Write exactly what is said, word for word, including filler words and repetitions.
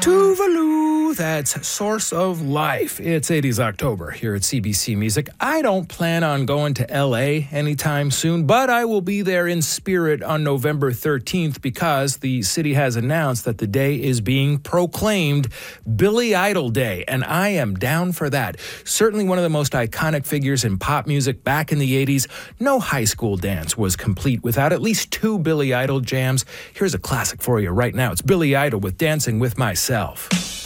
Tuvalu, that's Source of Life. It's eighties October here at C B C Music. I don't plan on going to L A anytime soon, but I will be there in spirit on November thirteenth because the city has announced that the day is being proclaimed Billy Idol Day, and I am down for that. Certainly one of the most iconic figures in pop music back in the eighties. No high school dance was complete without at least two Billy Idol jams. Here's a classic for you right now. It's Billy Idol with Dancing With Myself.